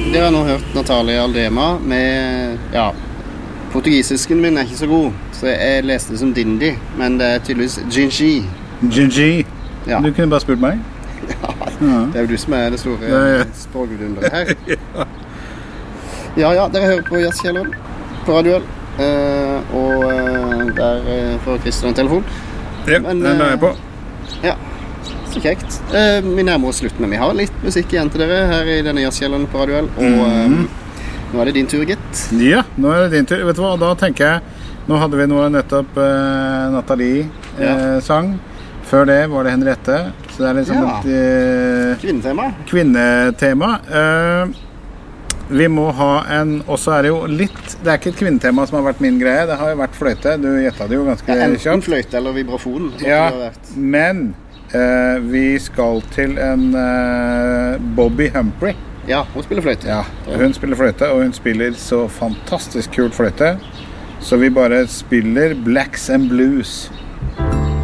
dere har nå hørt Natalia Aldema med, ja, portugisisken min ikke så god, så jeg leste det som Dindi, men det tydeligvis Gingi. Gingi? Ja. Du kunne bare spurt meg. Ja, det jo du som det store språkvidunderet her. Ja, dere hører på Jazzkjelleren på radioen, og der får Kristian en telefon. Ja, den er jeg på. Ja, så kjekt. Vi nærmer oss slutten, men vi har litt musikk igjen til dere her i denne Jazzkjelleren på radioen, og nå det din tur, gitt. Ja, nå det din tur. Vet du hva, da tenker jeg, nå hadde vi noe nettopp Nathalie sang. Før det var det Henriette, så det liksom et kvinnetema. Vi må ha en, og så det jo litt, det ikke et kvinnetema som har vært min greie, det har jo vært fløyte, du gjettet det jo ganske kjapt. Enten fløyte eller vibrafon. Ja, men vi skal til en Bobby Humphrey. Ja, hun spiller fløyte. Ja, hun spiller fløyte, og hun spiller så fantastisk kult fløyte, så vi bare spiller Blacks and Blues.